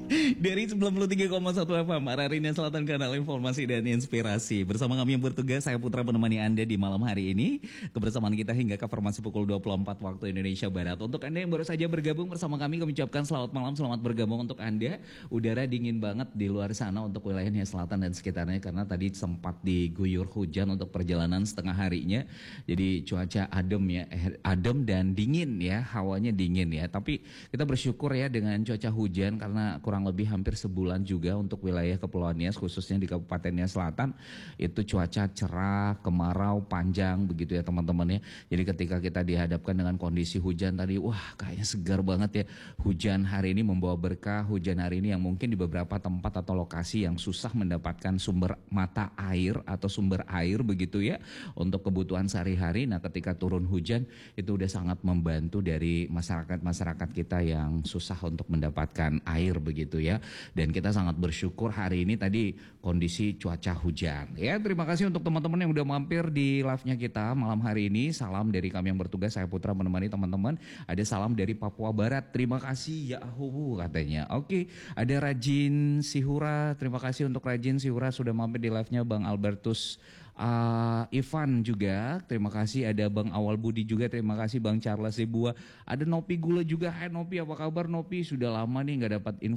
Dari 93,1 FM Ararinda Selatan, kanal informasi dan inspirasi. Bersama kami yang bertugas, saya Putra menemani Anda di malam hari ini. Kebersamaan kita hingga ke formasi pukul 24 waktu Indonesia Barat. Untuk Anda yang baru saja bergabung bersama kami ucapkan selamat malam, selamat bergabung untuk Anda. Udara dingin banget di luar sana untuk wilayahnya selatan dan sekitarnya, karena tadi sempat diguyur hujan untuk perjalanan setengah harinya. Jadi cuaca adem ya, adem dan dingin ya, hawanya dingin ya. Tapi kita bersyukur ya dengan cuaca hujan, karena kurang lebih hampir sebulan juga untuk wilayah Kepulauan Nias, khususnya di Kabupaten Nias Selatan, itu cuaca cerah, kemarau panjang begitu ya teman-teman ya. Jadi ketika kita dihadapkan dengan kondisi hujan tadi, wah kayaknya segar banget ya. Hujan hari ini membawa berkah, hujan hari ini yang mungkin di beberapa tempat atau lokasi yang susah mendapatkan sumber mata air atau sumber air begitu ya, untuk kebutuhan sehari-hari. Nah ketika turun hujan itu udah sangat membantu dari masyarakat kita yang susah untuk mendapatkan air begitu ya. Dan kita sangat bersyukur hari ini tadi kondisi cuaca hujan ya. Terima kasih untuk teman-teman yang udah mampir di live-nya kita malam hari ini. Salam dari kami yang bertugas, saya Putra menemani teman-teman. Ada salam dari Papua Barat, terima kasih ya Ahu katanya. Oke, ada Rajin Sihura, terima kasih untuk Rajin Sihura sudah mampir di live-nya. Bang Albertus Ivan juga terima kasih. Ada Bang Awal Budi juga terima kasih. Bang Charles Sebua, ada Nopi Gula juga. Hai Nopi, apa kabar Nopi? Sudah lama nih nggak dapat info